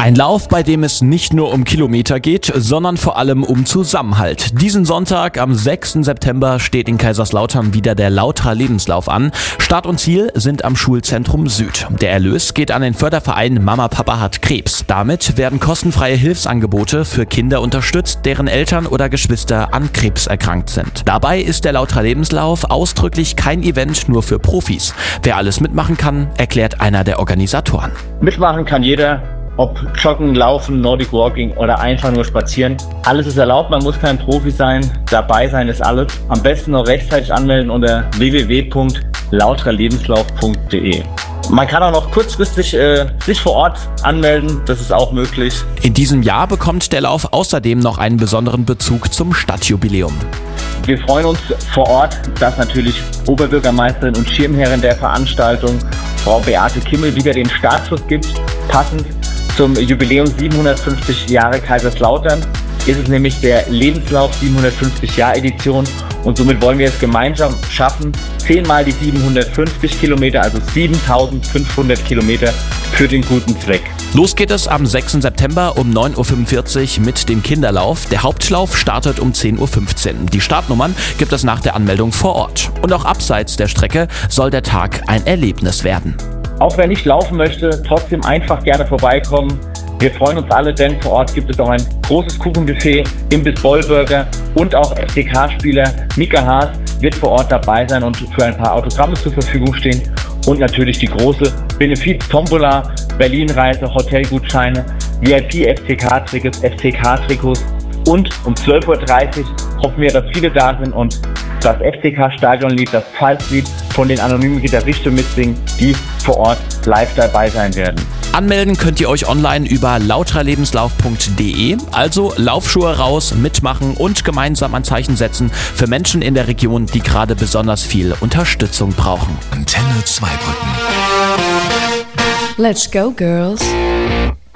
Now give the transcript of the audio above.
Ein Lauf, bei dem es nicht nur um Kilometer geht, sondern vor allem um Zusammenhalt. Diesen Sonntag, am 6. September, steht in Kaiserslautern wieder der Lautra Lebenslauf an. Start und Ziel sind am Schulzentrum Süd. Der Erlös geht an den Förderverein Mama Papa hat Krebs. Damit werden kostenfreie Hilfsangebote für Kinder unterstützt, deren Eltern oder Geschwister an Krebs erkrankt sind. Dabei ist der Lautra Lebenslauf ausdrücklich kein Event nur für Profis. Wer alles mitmachen kann, erklärt einer der Organisatoren. Mitmachen kann jeder. Ob Joggen, Laufen, Nordic Walking oder einfach nur spazieren. Alles ist erlaubt, man muss kein Profi sein. Dabei sein ist alles. Am besten noch rechtzeitig anmelden unter www.lautralebenslauf.de. Man kann auch noch kurzfristig sich vor Ort anmelden, das ist auch möglich. In diesem Jahr bekommt der Lauf außerdem noch einen besonderen Bezug zum Stadtjubiläum. Wir freuen uns vor Ort, dass natürlich Oberbürgermeisterin und Schirmherrin der Veranstaltung, Frau Beate Kimmel, wieder den Startschuss gibt, passend zum Jubiläum 750 Jahre Kaiserslautern ist es nämlich der Lebenslauf 750 Jahr Edition und somit wollen wir es gemeinsam schaffen, 10 mal die 750 Kilometer, also 7500 Kilometer für den guten Zweck. Los geht es am 6. September um 9.45 Uhr mit dem Kinderlauf. Der Hauptlauf startet um 10.15 Uhr. Die Startnummern gibt es nach der Anmeldung vor Ort. Und auch abseits der Strecke soll der Tag ein Erlebnis werden. Auch wer nicht laufen möchte, trotzdem einfach gerne vorbeikommen. Wir freuen uns alle, denn vor Ort gibt es auch ein großes Kuchenbuffet, Imbiss Bollburger und auch FCK-Spieler Mika Haas wird vor Ort dabei sein und für ein paar Autogramme zur Verfügung stehen. Und natürlich die große Benefiz-Tombola, Berlin-Reise, Hotelgutscheine, VIP-FCK-Tickets, FCK-Trikots. Und um 12.30 Uhr hoffen wir, dass viele da sind und das FCK-Stadionlied, das Pfalzlied von den anonymen Gitarristen mitsingen, die vor Ort live dabei sein werden. Anmelden könnt ihr euch online über lautralebenslauf.de, also Laufschuhe raus, mitmachen und gemeinsam ein Zeichen setzen für Menschen in der Region, die gerade besonders viel Unterstützung brauchen. Antenne Zweibrücken. Let's go, girls.